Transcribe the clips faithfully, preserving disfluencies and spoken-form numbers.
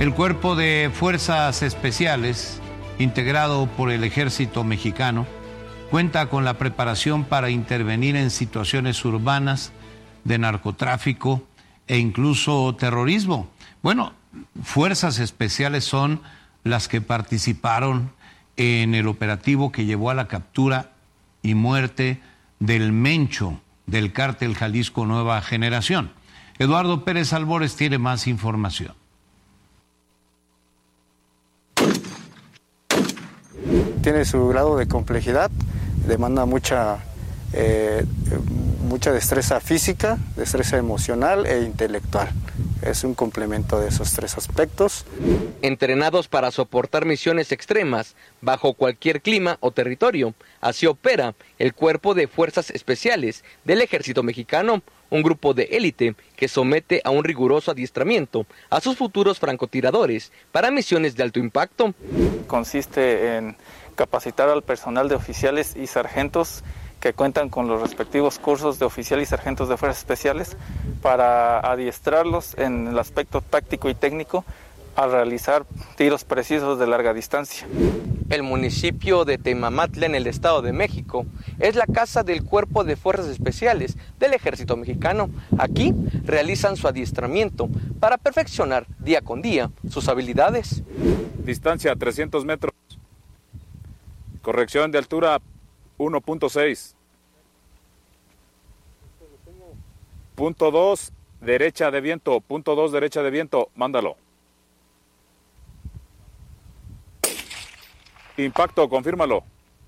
El Cuerpo de Fuerzas Especiales, integrado por el Ejército Mexicano, cuenta con la preparación para intervenir en situaciones urbanas de narcotráfico e incluso terrorismo. Bueno, fuerzas especiales son las que participaron en el operativo que llevó a la captura y muerte del Mencho del Cártel Jalisco Nueva Generación. Eduardo Pérez Albores tiene más información. Tiene su grado de complejidad, demanda mucha, eh, mucha destreza física, destreza emocional e intelectual. Es un complemento de esos tres aspectos. Entrenados para soportar misiones extremas bajo cualquier clima o territorio, así opera el Cuerpo de Fuerzas Especiales del Ejército Mexicano, un grupo de élite que somete a un riguroso adiestramiento a sus futuros francotiradores para misiones de alto impacto. Consiste en capacitar al personal de oficiales y sargentos que cuentan con los respectivos cursos de oficial y sargentos de fuerzas especiales para adiestrarlos en el aspecto táctico y técnico al realizar tiros precisos de larga distancia. El municipio de Temamatla, en el Estado de México, es la casa del Cuerpo de Fuerzas Especiales del Ejército Mexicano. Aquí realizan su adiestramiento para perfeccionar día con día sus habilidades. Distancia trescientos metros. Corrección de altura uno punto seis. Punto dos, derecha de viento. Punto dos, derecha de viento. Mándalo. Impacto, confírmalo.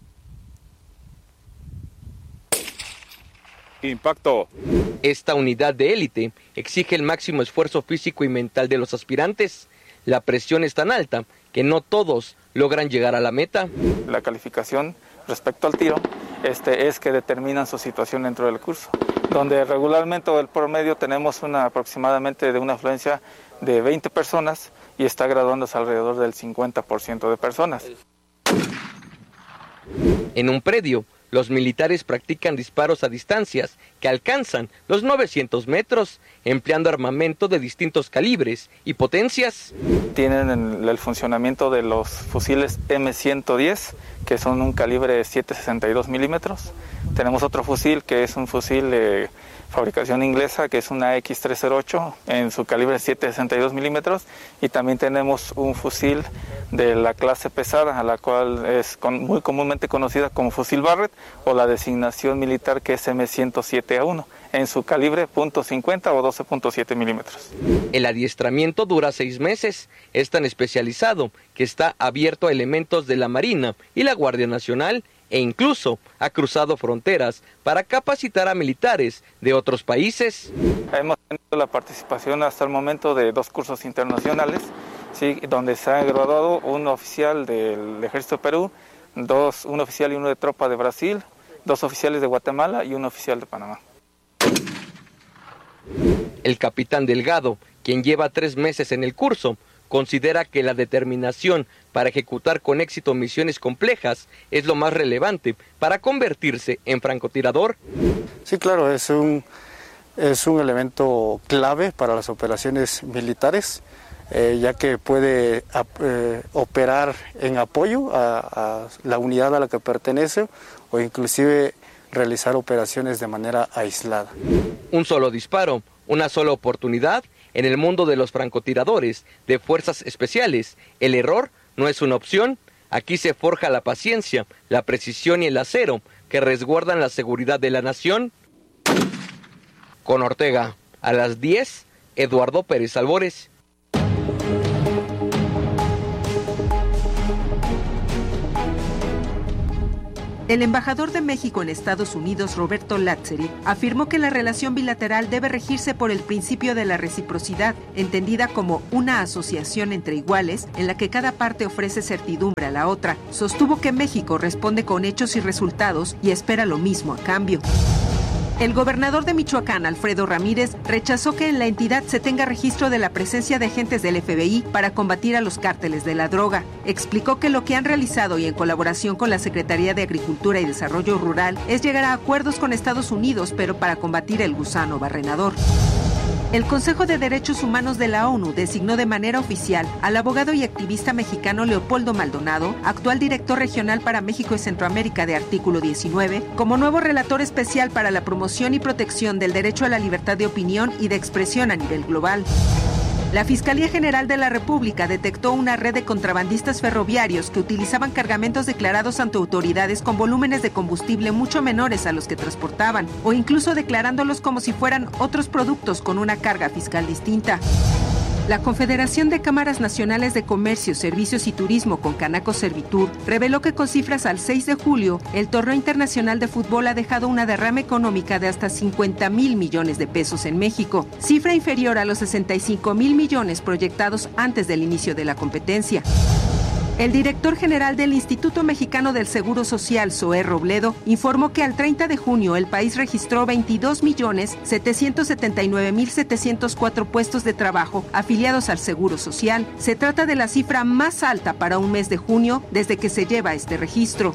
Impacto. Esta unidad de élite exige el máximo esfuerzo físico y mental de los aspirantes. La presión es tan alta que no todos logran llegar a la meta. La calificación respecto al tiro este, es que determinan su situación dentro del curso, donde regularmente o el promedio tenemos una aproximadamente de una afluencia de veinte personas y está graduándose alrededor del cincuenta por ciento de personas. En un predio, los militares practican disparos a distancias que alcanzan los novecientos metros, empleando armamento de distintos calibres y potencias. Tienen el, el funcionamiento de los fusiles eme ciento diez, que son un calibre de siete punto sesenta y dos milímetros. Tenemos otro fusil que es un fusil de fabricación inglesa, que es una equis trescientos ocho en su calibre siete punto sesenta y dos milímetros, y también tenemos un fusil de la clase pesada, a la cual es con, muy comúnmente conocida como fusil Barrett, o la designación militar que es eme ciento siete a uno, en su calibre punto cincuenta o doce punto siete milímetros. El adiestramiento dura seis meses, es tan especializado que está abierto a elementos de la Marina y la Guardia Nacional, e incluso ha cruzado fronteras para capacitar a militares de otros países. Hemos tenido la participación hasta el momento de dos cursos internacionales, sí, donde se ha graduado un oficial del Ejército de Perú, dos, un oficial y uno de tropa de Brasil, dos oficiales de Guatemala y un oficial de Panamá. El capitán Delgado, quien lleva tres meses en el curso, considera que la determinación para ejecutar con éxito misiones complejas es lo más relevante para convertirse en francotirador. Sí, claro, es un, es un elemento clave para las operaciones militares, eh, ya que puede eh, operar en apoyo a, a la unidad a la que pertenece o inclusive realizar operaciones de manera aislada. Un solo disparo, una sola oportunidad. En el mundo de los francotiradores de fuerzas especiales, el error no es una opción. Aquí se forja la paciencia, la precisión y el acero que resguardan la seguridad de la nación. Con Ortega, a las diez, Eduardo Pérez Albores. El embajador de México en Estados Unidos, Roberto Lazzeri, afirmó que la relación bilateral debe regirse por el principio de la reciprocidad, entendida como una asociación entre iguales en la que cada parte ofrece certidumbre a la otra. Sostuvo que México responde con hechos y resultados y espera lo mismo a cambio. El gobernador de Michoacán, Alfredo Ramírez, rechazó que en la entidad se tenga registro de la presencia de agentes del efe be i para combatir a los cárteles de la droga. Explicó que lo que han realizado y en colaboración con la Secretaría de Agricultura y Desarrollo Rural es llegar a acuerdos con Estados Unidos, pero para combatir el gusano barrenador. El Consejo de Derechos Humanos de la ONU designó de manera oficial al abogado y activista mexicano Leopoldo Maldonado, actual director regional para México y Centroamérica de Artículo diecinueve, como nuevo relator especial para la promoción y protección del derecho a la libertad de opinión y de expresión a nivel global. La Fiscalía General de la República detectó una red de contrabandistas ferroviarios que utilizaban cargamentos declarados ante autoridades con volúmenes de combustible mucho menores a los que transportaban, o incluso declarándolos como si fueran otros productos con una carga fiscal distinta. La Confederación de Cámaras Nacionales de Comercio, Servicios y Turismo con Canaco Servitur reveló que con cifras al seis de julio, el torneo internacional de fútbol ha dejado una derrama económica de hasta cincuenta mil millones de pesos en México, cifra inferior a los sesenta y cinco mil millones proyectados antes del inicio de la competencia. El director general del Instituto Mexicano del Seguro Social, Zoé Robledo, informó que al treinta de junio el país registró veintidós millones setecientos setenta y nueve mil setecientos cuatro puestos de trabajo afiliados al Seguro Social. Se trata de la cifra más alta para un mes de junio desde que se lleva este registro.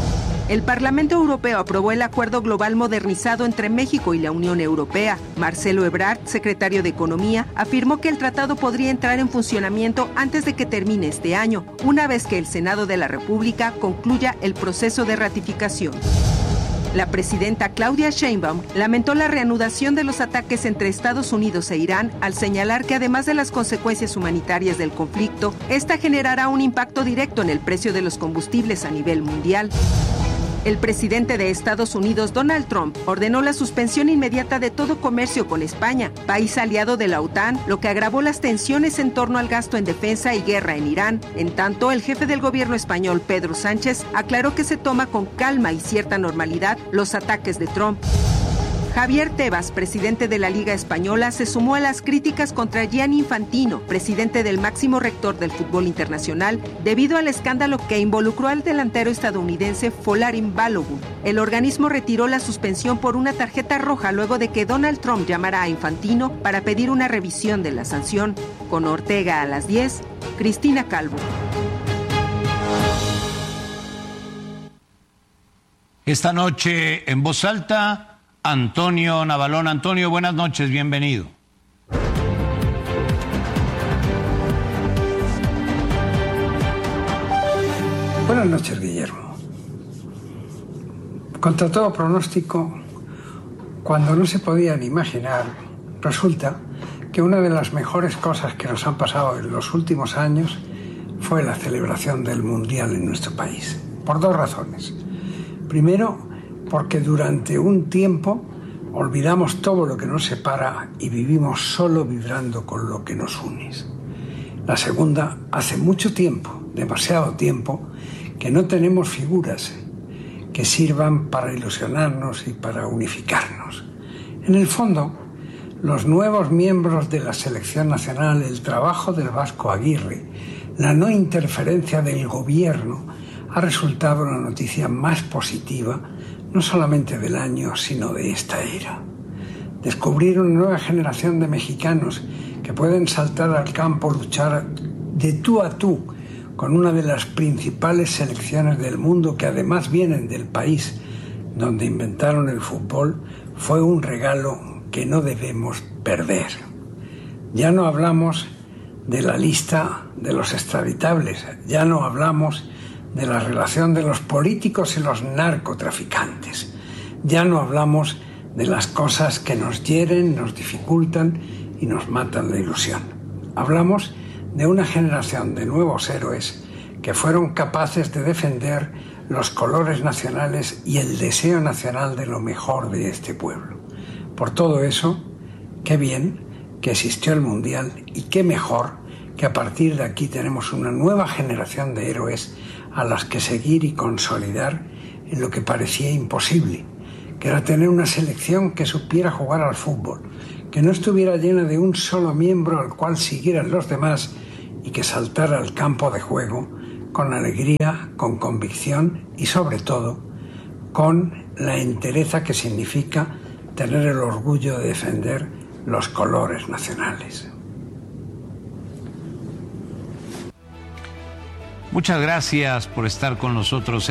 El Parlamento Europeo aprobó el Acuerdo Global Modernizado entre México y la Unión Europea. Marcelo Ebrard, secretario de Economía, afirmó que el tratado podría entrar en funcionamiento antes de que termine este año, una vez que el Senado de la República concluya el proceso de ratificación. La presidenta Claudia Sheinbaum lamentó la reanudación de los ataques entre Estados Unidos e Irán al señalar que además de las consecuencias humanitarias del conflicto, esta generará un impacto directo en el precio de los combustibles a nivel mundial. El presidente de Estados Unidos, Donald Trump, ordenó la suspensión inmediata de todo comercio con España, país aliado de la OTAN, lo que agravó las tensiones en torno al gasto en defensa y guerra en Irán. En tanto, el jefe del gobierno español, Pedro Sánchez, aclaró que se toma con calma y cierta normalidad los ataques de Trump. Javier Tebas, presidente de la Liga Española, se sumó a las críticas contra Gianni Infantino, presidente del máximo rector del fútbol internacional, debido al escándalo que involucró al delantero estadounidense Folarin Balogun. El organismo retiró la suspensión por una tarjeta roja luego de que Donald Trump llamara a Infantino para pedir una revisión de la sanción. Con Ortega a las diez, Cristina Calvo. Esta noche en Voz Alta, Antonio Navalón. Antonio, buenas noches, bienvenido. Buenas noches, Guillermo. Contra todo pronóstico, cuando no se podían imaginar, resulta que una de las mejores cosas que nos han pasado en los últimos años fue la celebración del Mundial en nuestro país, por dos razones. Primero, porque durante un tiempo olvidamos todo lo que nos separa y vivimos solo vibrando con lo que nos une. La segunda, hace mucho tiempo, demasiado tiempo, que no tenemos figuras que sirvan para ilusionarnos y para unificarnos. En el fondo, los nuevos miembros de la selección nacional, el trabajo del Vasco Aguirre, la no interferencia del gobierno, ha resultado una noticia más positiva no solamente del año, sino de esta era. Descubrir una nueva generación de mexicanos que pueden saltar al campo, luchar de tú a tú con una de las principales selecciones del mundo que además vienen del país donde inventaron el fútbol, fue un regalo que no debemos perder. Ya no hablamos de la lista de los extraditables, ya no hablamos de la relación de los políticos y los narcotraficantes. Ya no hablamos de las cosas que nos hieren, nos dificultan y nos matan la ilusión. Hablamos de una generación de nuevos héroes que fueron capaces de defender los colores nacionales y el deseo nacional de lo mejor de este pueblo. Por todo eso, qué bien que existió el Mundial y qué mejor que a partir de aquí tenemos una nueva generación de héroes a las que seguir y consolidar en lo que parecía imposible, que era tener una selección que supiera jugar al fútbol, que no estuviera llena de un solo miembro al cual siguieran los demás y que saltara al campo de juego con alegría, con convicción y sobre todo con la entereza que significa tener el orgullo de defender los colores nacionales. Muchas gracias por estar con nosotros.